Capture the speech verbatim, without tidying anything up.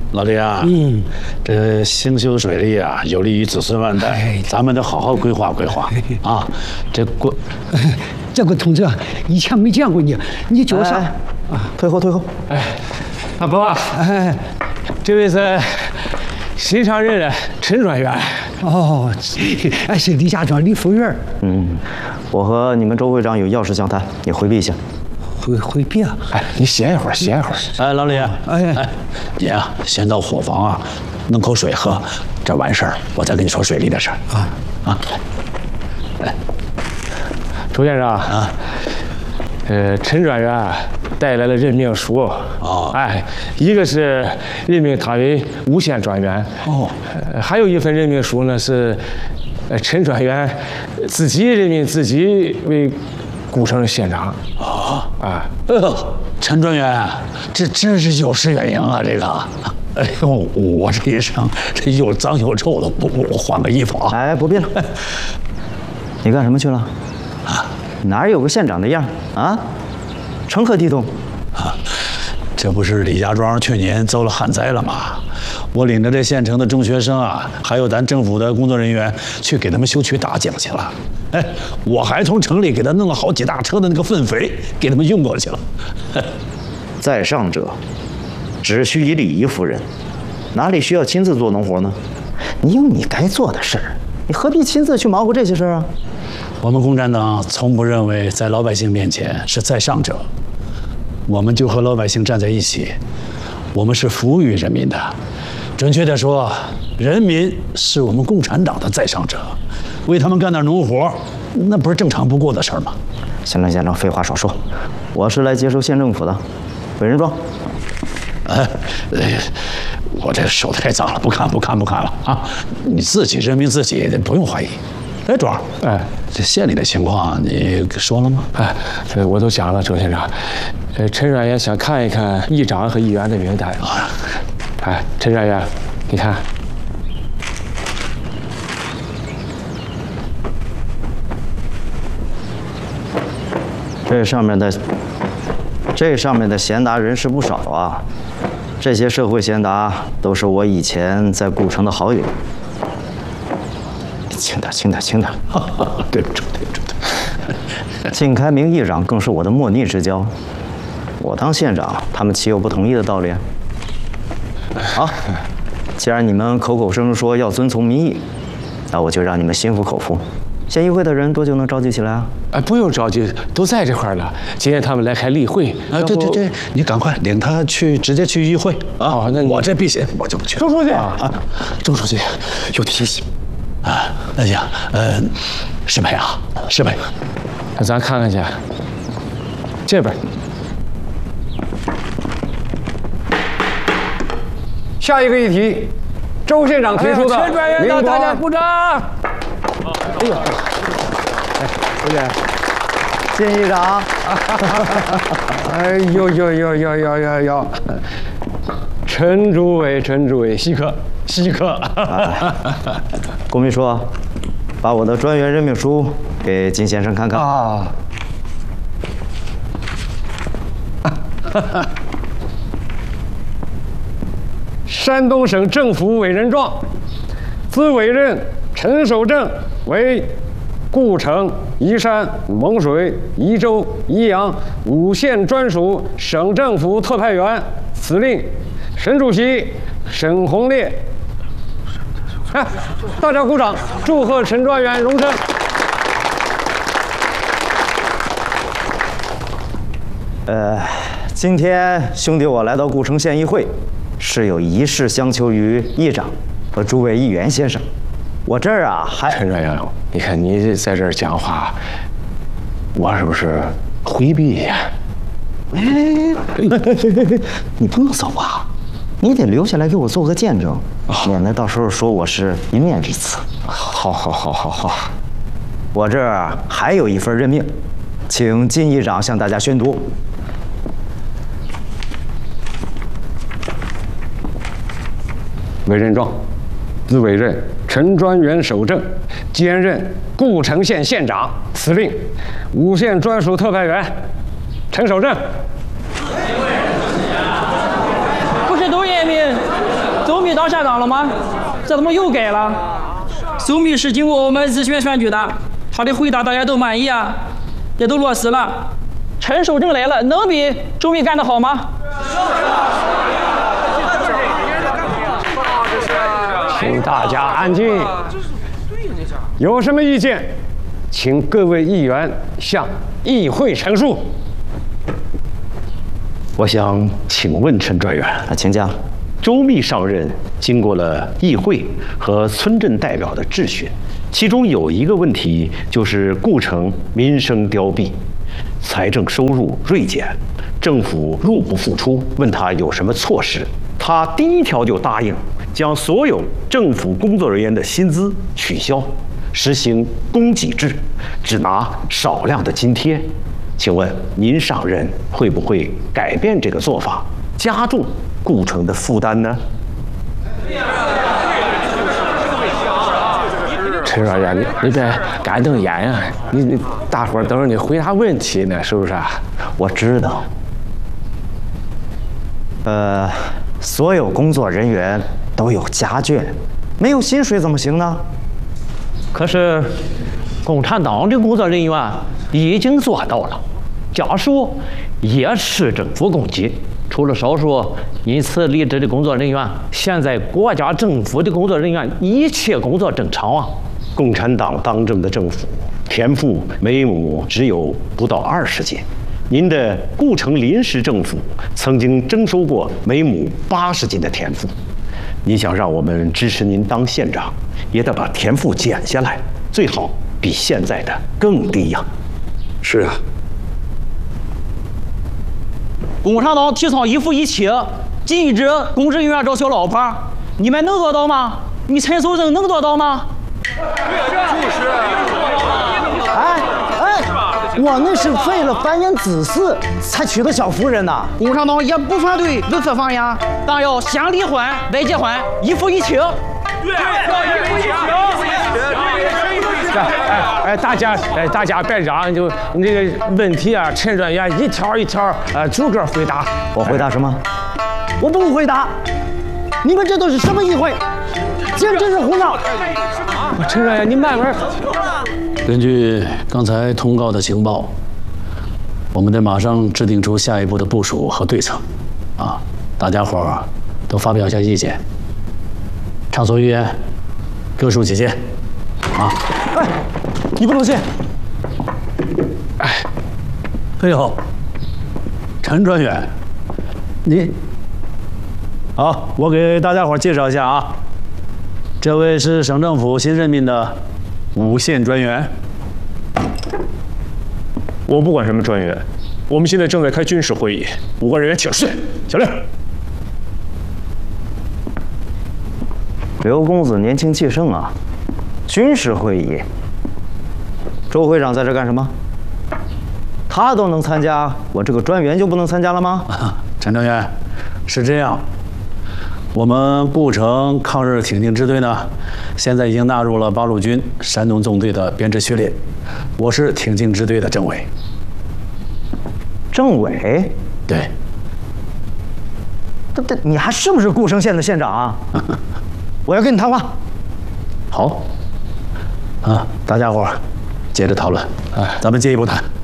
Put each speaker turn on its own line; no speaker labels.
老李啊，嗯，这兴修水利啊，有利于子孙万代，咱们得好好规划规划啊。这过，
这个同志啊，以前没见过你，你叫啥？
啊，退后退后。
哎，阿伯，哎，这位是新上任的陈专员。
哦，哎，是李家庄李副院。
嗯，我和你们周会长有要事相谈，你回避一下。
回回避啊！
哎，你歇一会儿，歇一会儿。
哎，老李，哎哎，你啊，先到伙房啊，弄口水喝，这完事儿我再跟你说水利的事儿啊啊。
哎，周先生啊，呃，陈专员带来了任命书啊，哎，一个是任命他为无县专员哦，还有一份任命书呢是，呃，陈专员自己任命自己为顾城县长
啊
啊！
呃，陈专员，这真是有失远迎啊！这个，哎呦，我这一身这又脏又臭的，我我换个衣服啊！
哎，不必了。你干什么去了？啊，哪有个县长的样啊？成何体统？
啊，这不是李家庄去年遭了旱灾了吗？我领着这县城的中学生啊，还有咱政府的工作人员去给他们修渠打井去了。哎，我还从城里给他弄了好几大车的那个粪肥，给他们运过去了。
在上者，只需以礼仪服人，哪里需要亲自做农活呢？你有你该做的事儿，你何必亲自去忙活这些事儿啊？
我们共产党从不认为在老百姓面前是在上者，我们就和老百姓站在一起，我们是服务于人民的。准确地说，人民是我们共产党的在上者，为他们干点农活，那不是正常不过的事儿吗？
行了，县长，废话少说，我是来接收县政府的，委任状。
哎，我这手太脏了，不看不看不看了啊！你自己任命自己，不用怀疑。哎，庄，哎，这县里的情况你说了吗？
哎，这我都讲了，周县长。呃，陈专员想看一看议长和议员的名单啊。哎，陈专员，你看，
这上面的这上面的贤达人士不少啊，这些社会贤达都是我以前在顾城的好友。轻点，轻点，轻点。
对不住，对不住。
靳开明议长更是我的莫逆之交，我当县长，他们岂有不同意的道理？好，既然你们口口声声说要遵从民意，那我就让你们心服口服。县议会的人多久能召集起来啊？
哎，不用着急，都在这块儿了。今天他们来开例会
啊，对对对，你赶快领他去，直接去议会啊！
哦，那
我这避嫌，我就不去。
周书记
啊，周书记有提醒啊。那行，呃，石培啊，石培，
那咱看看去，这边。
下一个议题，周县长提出的。
陈专员到，大家鼓掌。
哎呦，哎，周姐，靳议长。
哎呦呦呦呦呦呦呦！陈主委，陈主委，稀客，稀客。
龚秘书，把我的专员任命书给靳先生看看。
啊。山东省政府委任状，自委任陈守正为顾城、宜山、蒙水、宜州、宜阳五县专属省政府特派员，司令省主席沈鸿烈。哎，大家鼓掌，祝贺陈专员荣升。
呃，今天兄弟我来到顾城县议会，是有一事相求于议长和诸位议员先生。我这儿啊还
陈专员，你看你在这儿讲话，我是不是回避呀？
哎，你不能走啊，你得留下来给我做个见证，免得到时候说我是一面之词。
好，好，好，好，好。
我这儿还有一份任命，请靳议长向大家宣读。
委任状，自委任陈专员守正，兼任顾城县县长、司令，五县专属特派员，陈守正。
不是读人民。 让了吗？这怎么又改了？首密是经过我们自选选举的，他的回答大家都满意啊，也都落实了。陈守正来了，能比周密干得好吗？
请大家安静。有什么意见，请各位议员向议会陈述。
我想请问陈专员，
啊，请讲。
周密上任，经过了议会和村镇代表的质询，其中有一个问题就是故城民生凋敝，财政收入锐减，政府入不敷出，问他有什么措施，他第一条就答应将所有政府工作人员的薪资取消，实行供给制，只拿少量的津贴。请问您上任会不会改变这个做法，加重故城的负担呢？
陈专员，你你别干瞪眼呀！你你大伙儿等着你回答问题呢，是不是？
我知道。呃，所有工作人员都有家眷，没有薪水怎么行呢？
可是，共产党的工作人员已经做到了，家属也吃政府公给。除了少数因此离职的工作人员，现在国家政府的工作人员一切工作正常啊。
共产党当政的政府，田赋每亩只有不到二十斤。您的故城临时政府曾经征收过每亩八十斤的田赋。你想让我们支持您当县长，也得把田赋减下来，最好比现在的更低呀。
是啊。
共产党提倡一夫一妻，禁止公职人员找小老婆，你们能做到吗？你陈守正能做到吗？
就是。
哎哎，我那是为了繁衍子嗣才娶的小夫人呐。
共产党也不反对文字方言，但要先离婚再结婚，一夫一妻。
对，一夫一妻。
哎哎，大家哎，大家别嚷，就那个问题啊，陈专员一条一条呃逐个回答。
我回答什么？我不回答。你们这都是什么议会？简直是胡闹！
陈专员，你慢慢。
根据刚才通告的情报，我们得马上制定出下一步的部署和对策。啊，大家伙儿都发表一下意见。畅所欲言，各抒己见。啊！
哎，你不能信！
哎，哎呦，陈专员，你好，我给大家伙介绍一下啊，这位是省政府新任命的五线专员。
我不管什么专员，我们现在正在开军事会议，五个人员请示。小令。
刘公子年轻气盛啊！军事会议，周会长在这干什么？他都能参加，我这个专员就不能参加了吗？
陈专员，是这样，我们故城抗日挺进支队呢，现在已经纳入了八路军山东纵队的编制序列，我是挺进支队的政委。
政委？
对。
这这，你还是不是固城县的县长啊？我要跟你谈话。
好。啊，大家伙儿接着讨论，哎，咱们进一步谈。